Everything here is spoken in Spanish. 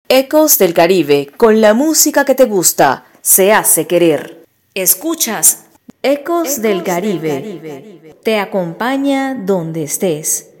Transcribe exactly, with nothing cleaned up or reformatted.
Ecos del Caribe, con la música que te gusta, se hace querer. Escuchas Ecos, Ecos del Caribe. del Caribe. Te acompaña donde estés.